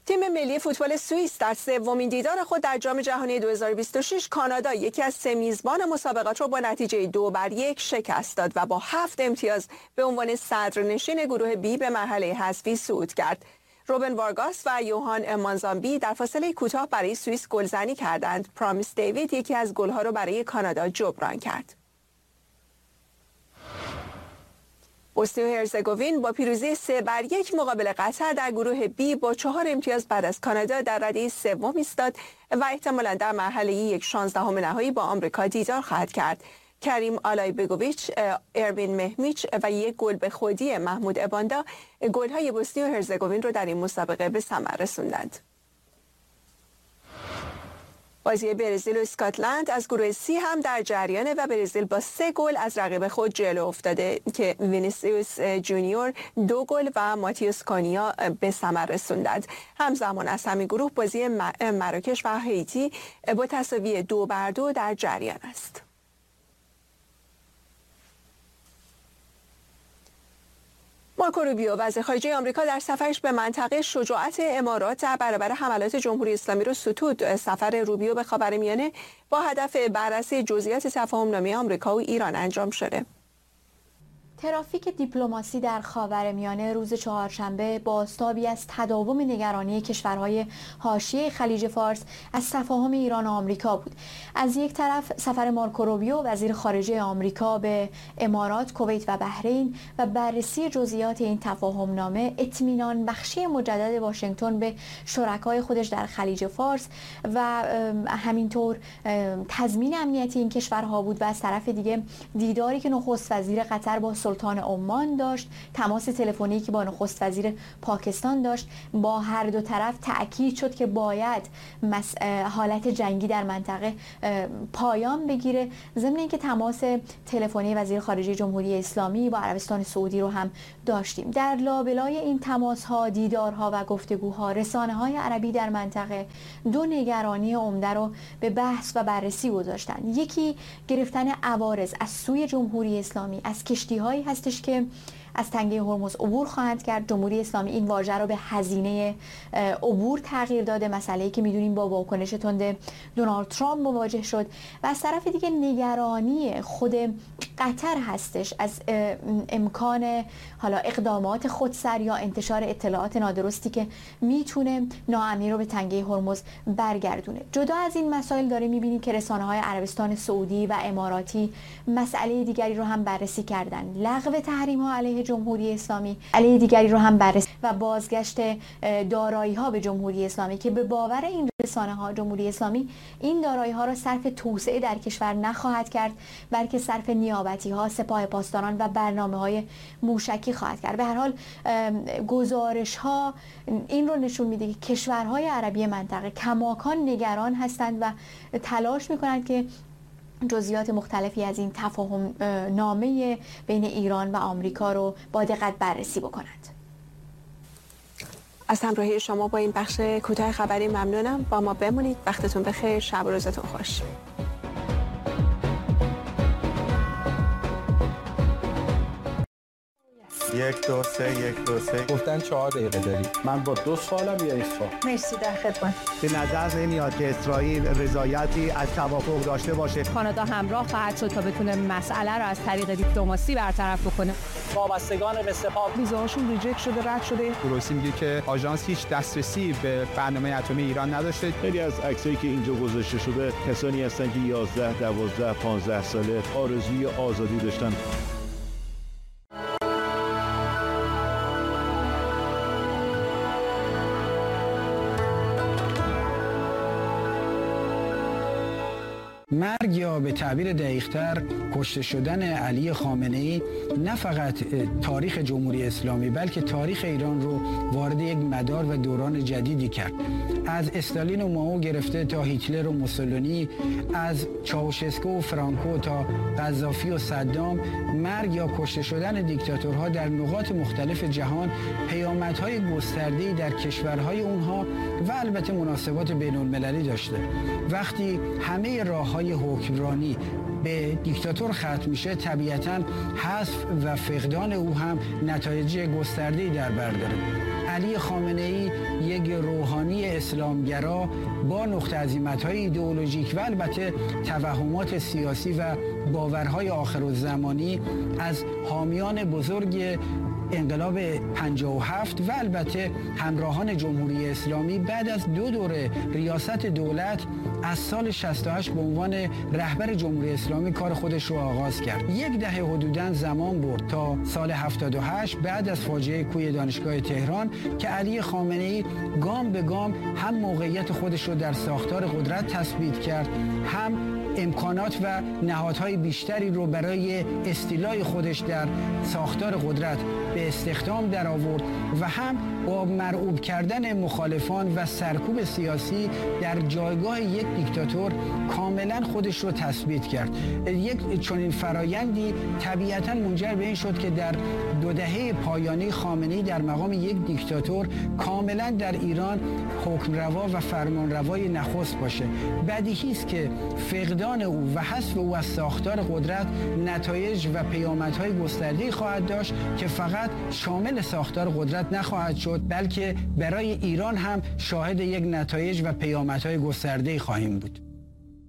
تیم ملی فوتبال سوئیس در سومین دیدار خود در جام جهانی 2026 کانادا یکی از 3 میزبان مسابقات را با نتیجه 2-1 شکست داد و با 7 امتیاز به عنوان صدرنشین گروه بی به مرحله حذفی صعود کرد. روبن وارگاس و یوهان مانزامبی در فاصله کوتاه برای سوئیس گلزنی کردند. پرامیس دیوید یکی از گل‌ها را برای کانادا جبران کرد. بوسنی و هرزگوین با پیروزی 3-1 مقابل قطر در گروه بی با 4 امتیاز بعد از کانادا در رده سوم ایستاد و احتمالاً در مرحله 1/16 نهایی با آمریکا دیدار خواهد کرد. کریم آلایبگوویچ، اروین مهمیچ و یک گل به خودی محمود اباندا گل‌های بوسنی و هرزگوین رو در این مسابقه به ثمر رسوندند. بازی برزیل و اسکاتلند از گروه سی هم در جریانه و برزیل با 3 گل از رقیب خود جلو افتاده که وینیسیوس جونیور 2 گل و ماتیوس کونیا به ثمر رسوندند. همزمان از همین گروه بازی مراکش و هایتی با تساوی 2-2 در جریان است. مارکو روبیو وزیر خارجه آمریکا در سفرش به منطقه شجاعت امارات در برابر حملات جمهوری اسلامی را ستود. سفر روبیو به خاورمیانه با هدف بررسی جزئیات تفاهم‌نامه آمریکا و ایران انجام شده. ترافیک دیپلماسی در خاورمیانه روز چهارشنبه بازتابی از تداوم نگرانی کشورهای حاشیه خلیج فارس از تفاهم ایران و آمریکا بود. از یک طرف سفر مارکو روبیو وزیر خارجه آمریکا به امارات، کویت و بحرین و بررسی جزئیات این تفاهم‌نامه اطمینان بخشی مجدد واشنگتن به شرکای خودش در خلیج فارس و همینطور تضمین امنیتی این کشورها بود و از طرف دیگه دیداری که نخست وزیر قطر با سلطان عمان داشت، تماس تلفنی که با نخست وزیر پاکستان داشت، با هر دو طرف تأکید شد که باید حالت جنگی در منطقه پایان بگیره. ضمن اینکه تماس تلفنی وزیر خارجه جمهوری اسلامی با عربستان سعودی رو هم داشتیم. در لابلای این تماس‌ها، دیدارها و گفتگوها رسانه‌های عربی در منطقه 2 نگرانی عمده رو به بحث و بررسی گذاشتن. یکی گرفتن عوارض از سوی جمهوری اسلامی از کشتی‌هایی هستش که از تنگه هرمز عبور خواهند کرد. جمهوری اسلامی این واژه رو به هزینه عبور تغییر داده، مسئله‌ای که می‌دونیم با واکنش تند دونالد ترامپ مواجه شد. و از طرف دیگه نگرانی خود قطر هستش از امکان حالا اقدامات خودسر یا انتشار اطلاعات نادرستی که میتونه ناامنی رو به تنگه هرمز برگردونه. جدا از این مسائل داره می‌بینیم که رسانه‌های عربستان سعودی و اماراتی مسئله دیگری رو هم بررسی کردن، لغو تحریم‌ها علیه جمهوری اسلامی، علیه دیگری رو هم بررسی و بازگشت دارایی‌ها به جمهوری اسلامی که به باور این رسانه‌ها جمهوری اسلامی این دارایی‌ها را صرف توسعه در کشور نخواهد کرد، بلکه صرف نیابتی‌ها، سپاه پاسداران و برنامه‌های موشکی خواهد کرد. به هر حال گزارش‌ها این رو نشون میده که کشورهای عربی منطقه کماکان نگران هستند و تلاش می‌کنند که جزئیات مختلفی از این تفاهم نامه بین ایران و آمریکا رو با دقت بررسی بکنند. از همراهی شما با این بخش کوتاه خبری ممنونم. با ما بمونید. وقتتون بخیر. شب و روزتون خوش. 1 2 3 1 2 3 گفتن 4 دقیقه داری. من با 2 سوالم یا 1 سوال. مرسی، در خدمت. به نظر نمیاد که اسرائیل رضایتی از توافق داشته باشه. کانادا همراه خواهد شد تا بتونه مسئله رو از طریق دیپلماسی برطرف بکنه. وابستگان به سپاه ویزاشون ریجکت شده، رد شده. گروسی میگه که آژانس هیچ دسترسی به برنامه اتمی ایران نداشته. خیلی از عکسایی که اینجا گذاشته شده کسانی هستن که 11 12 15 ساله آرزوی آزادی داشتن. مرگ یا به تعبیر دقیق‌تر کشته شدن علی خامنه‌ای نه فقط تاریخ جمهوری اسلامی بلکه تاریخ ایران رو وارد یک مدار و دوران جدیدی کرد. از استالین و مائو گرفته تا هیتلر و موسولینی، از چاوشسکو و فرانکو تا قذافی و صدام، مرگ یا کشته شدن دیکتاتورها در نقاط مختلف جهان پیامدهای گسترده‌ای در کشورهای اونها و البته مناسبات بین‌المللی داشته. وقتی همه راه‌های حکمرانی به دیکتاتور ختم میشه، طبیعتاً حذف و فقدان او هم نتایج گسترده‌ای در بر داره. علی خامنه‌ای یک روحانی ایرانی اسلامگرا با نقطه عظیمت‌های ایدئولوژیک و البته توهمات سیاسی و باورهای آخرالزمانی از حامیان بزرگ انقلاب 57 و البته همراهان جمهوری اسلامی بعد از 2 دوره ریاست دولت از سال 68 به عنوان رهبر جمهوری اسلامی کار خودش رو آغاز کرد. 10 دهه حدوداً زمان برد تا سال 78 بعد از فاجعه کوی دانشگاه تهران که علی خامنه‌ای گام به گام هم موقعیت خودش رو در ساختار قدرت تثبیت کرد، هم امکانات و نهادهای بیشتری رو برای استیلای خودش در ساختار قدرت به استخدام در آورد و هم با مرعوب کردن مخالفان و سرکوب سیاسی در جایگاه یک دیکتاتور کاملا خودش رو تثبیت کرد. یک چنین فرایندی طبیعتا منجر به این شد که در 2 دهه پایانی خامنه‌ای در مقام یک دیکتاتور کاملا در ایران حکمروا و فرمانروای نخست باشه. بدیهی است که فقدان او و حذف او از ساختار قدرت نتایج و پیامدهای گسترده‌ای خواهد داشت که فقط شامل ساختار قدرت نخواهد شد، بلکه برای ایران هم شاهد یک نتایج و پیامدهای گسترده‌ای خواهیم بود.